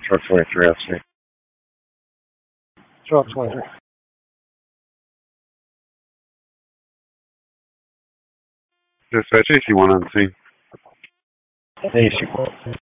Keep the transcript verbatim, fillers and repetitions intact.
Truck twenty-three, I'll see. Truck twenty-three. Dispatch A C one on scene. A C one.